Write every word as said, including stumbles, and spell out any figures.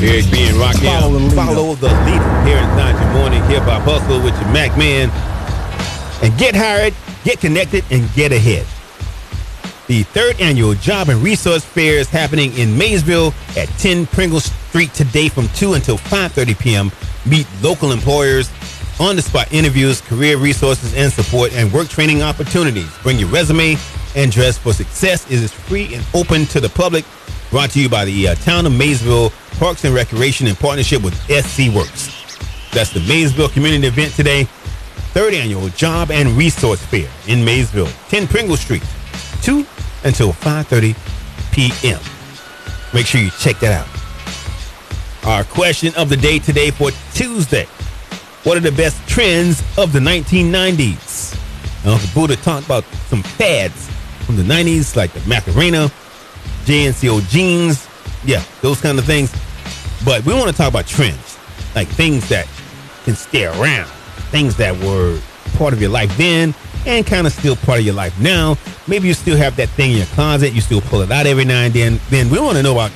Eric B. and Rakim. Follow the leader. Follow the leader. Here in Nigel Morning Hip Hop Hustle with your Mac Man. And get hired, get connected, and get ahead. The third annual Job and Resource Fair is happening in Maysville at ten Pringle Street today from two until five thirty p.m. Meet local employers, on-the-spot interviews, career resources and support, and work training opportunities. Bring your resume and dress for success. It is free and open to the public. Brought to you by the uh, Town of Maysville Parks and Recreation in partnership with S C Works. That's the Maysville community event today. Third annual Job and Resource Fair in Maysville, ten Pringle Street, two until five thirty p.m. Make sure you check that out. Our question of the day today for Tuesday. What are the best trends of the nineteen nineties? Uncle Buddha talked about some fads from the nineties like the Macarena, J N C O jeans, yeah, those kind of things. But we want to talk about trends, like things that can stay around, things that were part of your life then and kind of still part of your life now. Maybe you still have that thing in your closet, you still pull it out every now and then. Then we want to know about